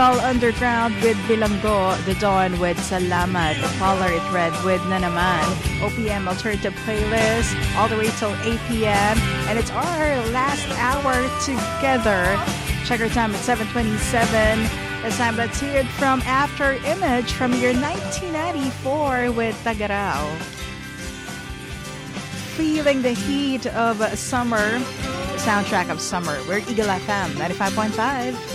All Underground with Bilanggo, The Dawn with Salamat, Color It Red with Nanaman, OPM Alternative Playlist, all the way till 8 p.m. And it's our last hour together. Check our time at 7:27. This time, let's hear it from After Image from year 1994 with Tagarao. Feeling the heat of summer, the soundtrack of summer. We're Eagle FM 95.5.